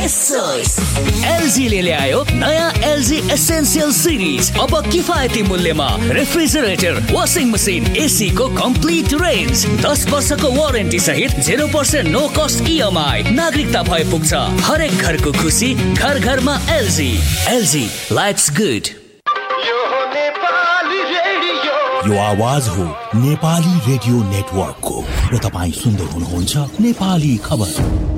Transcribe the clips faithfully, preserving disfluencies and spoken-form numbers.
एलजीले ल्यायो नयाँ LG essential series. अब किफायती मूल्यमा रेफ्रिजरेटर, वासिङ मसिन, एसी को कम्प्लिट रेन्ज, दस वर्षको वारेन्टी सहित zero percent no cost EMI. नागरिकता भए पुग्छ हरेक घरको खुसी, घर घरमा एलजी। LG lives good. यो आवाज हो नेपाली रेडियो नेटवर्कको र तपाईँ सुन्दै हुनुहुन्छ नेपाली खबर।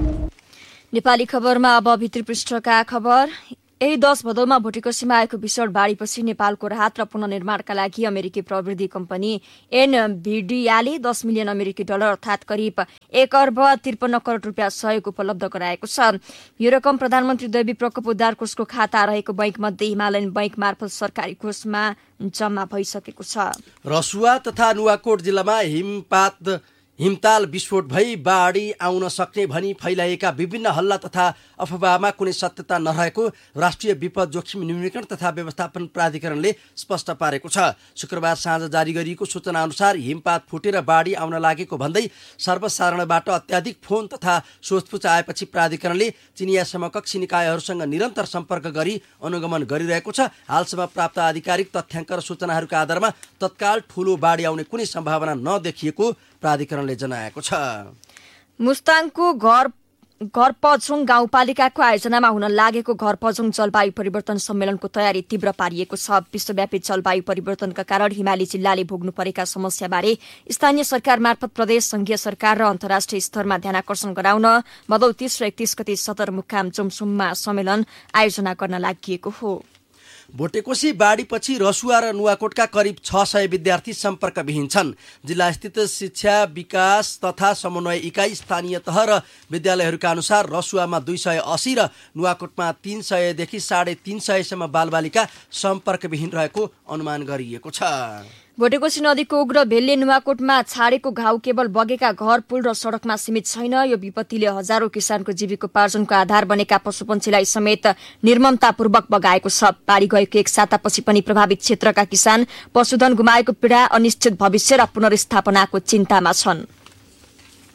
नेपाली खबरमा अब भित्री पृष्ठका खबर। यही दस भदौमा भोटेकोसीमा आएको भीषण बाढीपछि नेपालको राहत र पुनर्निर्माणका लागि अमेरिकी प्रविधि कम्पनी एनभिडियाले दस मिलियन अमेरिकी डलर अर्थात करिब एक अर्ब त्रिपन्न करोड़ रुपियाँ सहयोग उपलब्ध गराएको छ। यो रकम प्रधानमन्त्री दैवी प्रकोप उद्धार कोषको खाता रहेको बैंकमध्ये हिमालयन बैंक मार्फत सरकारी कोषमा जम्मा भइसकेको छ। रसुवा तथा नुवाकोट जिल्लामा हिमपात हिमताल विस्फोट भई बाढी आउन सक्ने भनी फैलाइएका विभिन्न हल्ला तथा अफवाहमा कुनै सत्यता नरहेको राष्ट्रिय विपद जोखिम न्यूनीकरण तथा व्यवस्थापन प्राधिकरणले स्पष्ट पारेको छ। शुक्रबार साँझ जारी गरिएको सूचना अनुसार हिमपात फुटेर बाढी आउन लागेको भन्दै सर्वसाधारणबाट अत्याधिक फोन तथा सोधपुछ आएपछि प्राधिकरणले चिनिया समकक्षी निकायहरूसँग निरन्तर सम्पर्क गरी अनुगमन गरिरहेको छ। हालसम्म प्राप्त आधिकारिक तथ्याङ्क र सूचनाहरूका आधारमा तत्काल ठूलो बाढी आउने कुनै सम्भावना नदेखिएको प्राधिकरणले जनाएको छ। मुस्ताङको घर घरपझोङ गाउँपालिकाको आयोजनामा हुन लागेको घरपझोङ जलवायु परिवर्तन सम्मेलनको तयारी तीव्र पारिएको छ। विश्वव्यापी जलवायु परिवर्तनका कारण हिमाली जिल्लाले भोग्नु परेका समस्याबारे स्थानीय सरकार मार्फत प्रदेश, संघीय सरकार र अन्तर्राष्ट्रिय स्तरमा ध्यानाकर्षण गराउन भदौ तीस र एकतीस गते सदरमुकाम चुमसुममा सम्मेलन आयोजना गर्न लागि हो। भोटेकोसी बाढीपछि रसुवा र नुवाकोटका करिब छ सय विद्यार्थी सम्पर्कविहीन छन्। जिल्लास्थित शिक्षा विकास तथा समन्वय इकाइ स्थानीय तह र विद्यालयहरूका अनुसार रसुवामा दुई सय असी र नुवाकोटमा तीन सयदेखि साढे तीन सयसम्म बालबालिका सम्पर्कविहीन रहेको अनुमान गरिएको छ। भोटेकोसी नदीको उग्र भेलले नुवाकोटमा छाडेको घाउ केवल बगेका घर, पुल र सड़कमा सीमित छैन। यो विपत्तिले हजारौं किसानको जीविकोपार्जनको आधार बनेका पशुपन्छीलाई समेत निर्ममतापूर्वक बगाएको छ। बाढी गएको एक सातापछि पनि प्रभावित क्षेत्रका किसान पशुधन गुमाएको पीड़ा, अनिश्चित भविष्य र पुनर्स्थापनाको चिन्तामा छन्।